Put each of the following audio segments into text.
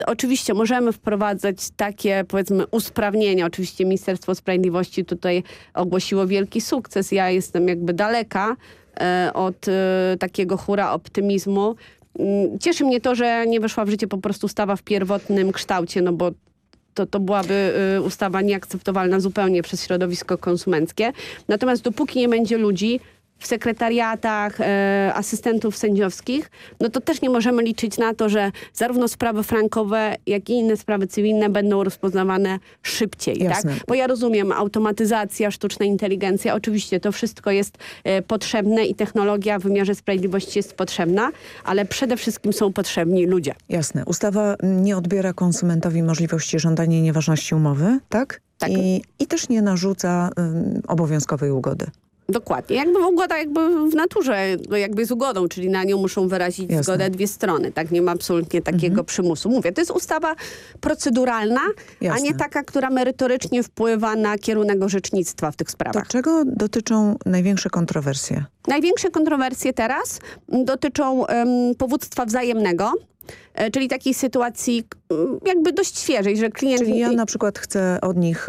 Oczywiście możemy wprowadzać takie, powiedzmy, usprawnienia. Oczywiście Ministerstwo Sprawiedliwości tutaj ogłosiło wielki sukces. Ja jestem jakby daleka od takiego hura optymizmu. Cieszy mnie to, że nie weszła w życie po prostu ustawa w pierwotnym kształcie, no bo to byłaby ustawa nieakceptowalna zupełnie przez środowisko konsumenckie. Natomiast dopóki nie będzie ludzi w sekretariatach, asystentów sędziowskich, no to też nie możemy liczyć na to, że zarówno sprawy frankowe, jak i inne sprawy cywilne będą rozpoznawane szybciej. Tak? Bo ja rozumiem, automatyzacja, sztuczna inteligencja, oczywiście to wszystko jest potrzebne i technologia w wymiarze sprawiedliwości jest potrzebna, ale przede wszystkim są potrzebni ludzie. Jasne. Ustawa nie odbiera konsumentowi możliwości żądania nieważności umowy, tak? Tak. I też nie narzuca obowiązkowej ugody. Dokładnie. Jakby ugoda w naturze jakby jest ugodą, czyli na nią muszą wyrazić zgodę dwie strony. Tak, nie ma absolutnie takiego przymusu. Mówię, to jest ustawa proceduralna, a nie taka, która merytorycznie wpływa na kierunek orzecznictwa w tych sprawach. To czego dotyczą największe kontrowersje? Największe kontrowersje teraz dotyczą powództwa wzajemnego. Czyli takiej sytuacji jakby dość świeżej, że klient... Czyli ja na przykład chcę od nich,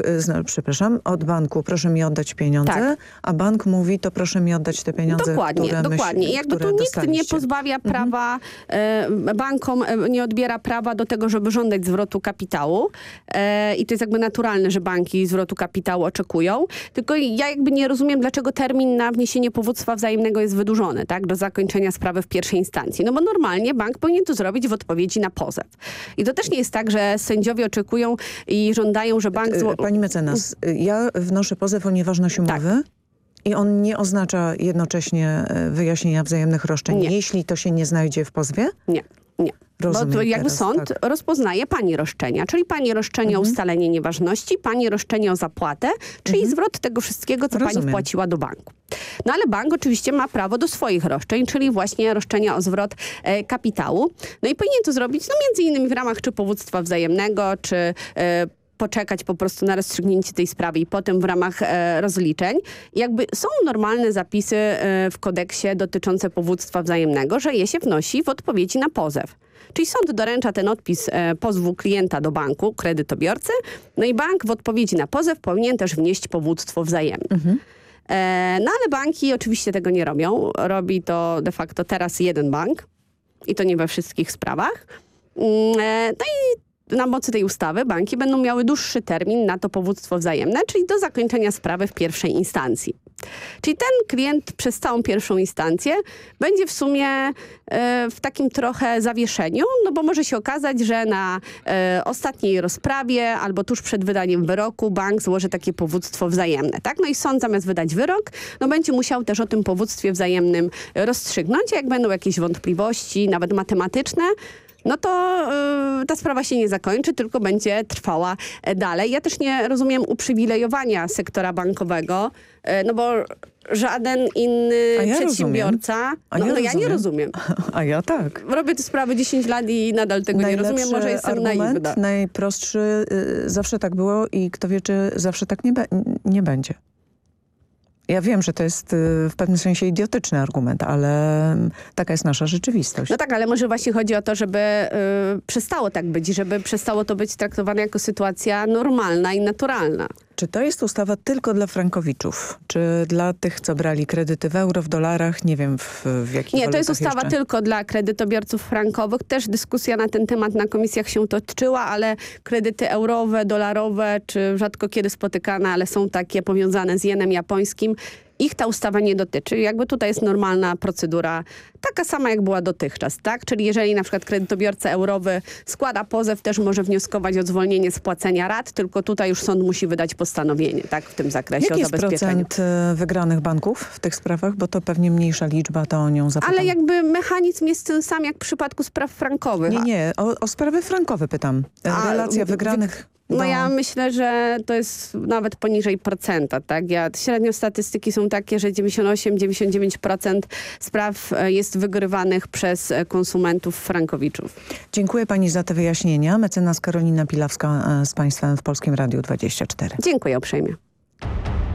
od banku, proszę mi oddać pieniądze, tak. A bank mówi, to proszę mi oddać te pieniądze, Dokładnie. Jakby tu nikt nie pozbawia prawa, bankom nie odbiera prawa do tego, żeby żądać zwrotu kapitału. I to jest jakby naturalne, że banki zwrotu kapitału oczekują. Tylko ja jakby nie rozumiem, dlaczego termin na wniesienie powództwa wzajemnego jest wydłużony, tak, do zakończenia sprawy w pierwszej instancji. No bo normalnie bank powinien to zrobić w odpowiedzi na pozew. I to też nie jest tak, że sędziowie oczekują i żądają, że bank... Pani mecenas, ja wnoszę pozew o nieważność umowy. Tak. I on nie oznacza jednocześnie wyjaśnienia wzajemnych roszczeń, jeśli to się nie znajdzie w pozwie? Nie. Rozumiem, bo to jakby teraz, sąd rozpoznaje pani roszczenia, czyli pani roszczenie o ustalenie nieważności, pani roszczenie o zapłatę, czyli zwrot tego wszystkiego, co pani wpłaciła do banku. No ale bank oczywiście ma prawo do swoich roszczeń, czyli właśnie roszczenia o zwrot kapitału. No i powinien to zrobić między innymi w ramach czy powództwa wzajemnego, czy poczekać po prostu na rozstrzygnięcie tej sprawy i potem w ramach rozliczeń. Jakby są normalne zapisy w kodeksie dotyczące powództwa wzajemnego, że je się wnosi w odpowiedzi na pozew. Czyli sąd doręcza ten odpis pozwu klienta do banku, kredytobiorcy, no i bank w odpowiedzi na pozew powinien też wnieść powództwo wzajemne. No ale banki oczywiście tego nie robią. Robi to de facto teraz jeden bank i to nie we wszystkich sprawach. No i na mocy tej ustawy banki będą miały dłuższy termin na to powództwo wzajemne, czyli do zakończenia sprawy w pierwszej instancji. Czyli ten klient przez całą pierwszą instancję będzie w sumie w takim trochę zawieszeniu, no bo może się okazać, że na ostatniej rozprawie albo tuż przed wydaniem wyroku bank złoży takie powództwo wzajemne. Tak? No i sąd zamiast wydać wyrok, no będzie musiał też o tym powództwie wzajemnym rozstrzygnąć. Jak będą jakieś wątpliwości, nawet matematyczne, no to ta sprawa się nie zakończy, tylko będzie trwała dalej. Ja też nie rozumiem uprzywilejowania sektora bankowego, no bo żaden inny przedsiębiorca... Ja nie rozumiem. A ja tak. Robię te sprawy 10 lat i nadal tego nie rozumiem. Może jestem naiwna. Najprostszy, zawsze tak było i kto wie, czy zawsze tak nie będzie. Ja wiem, że to jest w pewnym sensie idiotyczny argument, ale taka jest nasza rzeczywistość. No tak, ale może właśnie chodzi o to, żeby przestało tak być, żeby przestało to być traktowane jako sytuacja normalna i naturalna. Czy to jest ustawa tylko dla frankowiczów? Czy dla tych, co brali kredyty w euro, w dolarach? Nie wiem, w jakich Nie, to jest ustawa tylko dla kredytobiorców frankowych. Też dyskusja na ten temat na komisjach się toczyła, ale kredyty eurowe, dolarowe, czy rzadko kiedy spotykane, ale są takie powiązane z jenem japońskim, ich ta ustawa nie dotyczy. Jakby tutaj jest normalna procedura, taka sama jak była dotychczas, tak? Czyli jeżeli na przykład kredytobiorca eurowy składa pozew, też może wnioskować o zwolnienie z płacenia rat, tylko tutaj już sąd musi wydać postanowienie, tak? W tym zakresie o zabezpieczeniu. Jaki jest procent wygranych banków w tych sprawach? Bo to pewnie mniejsza liczba, to o nią zapytam. Ale jakby mechanizm jest ten sam jak w przypadku spraw frankowych. Nie, o sprawy frankowe pytam. Relacja wygranych... No ja myślę, że to jest nawet poniżej procenta, tak? Średnio statystyki są takie, że 98-99% spraw jest wygrywanych przez konsumentów frankowiczów. Dziękuję pani za te wyjaśnienia. Mecenas Karolina Pilawska z państwem w Polskim Radiu 24. Dziękuję uprzejmie.